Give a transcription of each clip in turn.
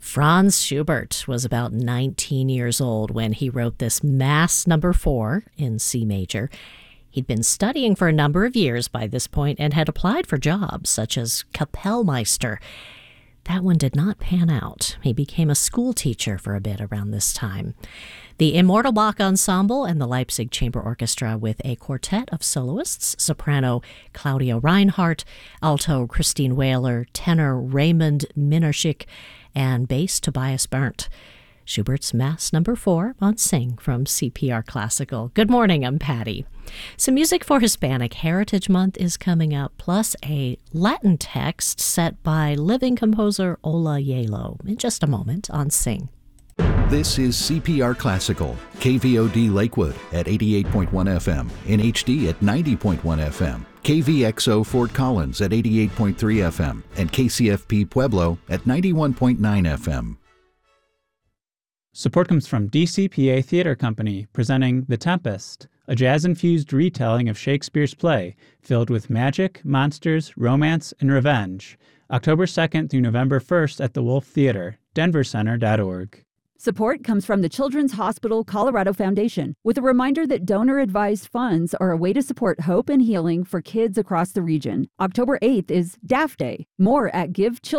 Franz Schubert was about 19 years old when he wrote this Mass Number 4 in C major. He'd been studying for a number of years by this point and had applied for jobs such as Kapellmeister. That one did not pan out. He became a school teacher for a bit around this time. The Immortal Bach Ensemble and the Leipzig Chamber Orchestra with a quartet of soloists, soprano Claudia Reinhardt, alto Christine Whaler, tenor Raymond Minarschik, and bass Tobias Berndt. Schubert's Mass Number 4 on Sing from CPR Classical. Good morning, I'm Patty. Some music for Hispanic Heritage Month is coming up, plus a Latin text set by living composer Ola Yalo in just a moment on Sing. This is CPR Classical, KVOD Lakewood at 88.1 FM, NHD at 90.1 FM, KVXO Fort Collins at 88.3 FM, and KCFP Pueblo at 91.9 FM. Support comes from DCPA Theater Company, presenting The Tempest, a jazz-infused retelling of Shakespeare's play filled with magic, monsters, romance, and revenge. October 2nd through November 1st at the Wolf Theater, denvercenter.org. Support comes from the Children's Hospital Colorado Foundation, with a reminder that donor-advised funds are a way to support hope and healing for kids across the region. October 8th is DAF Day. More at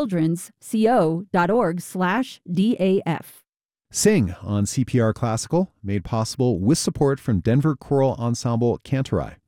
givechildrensco.org/DAF. Sing on CPR Classical, made possible with support from Denver Choral Ensemble Cantorai.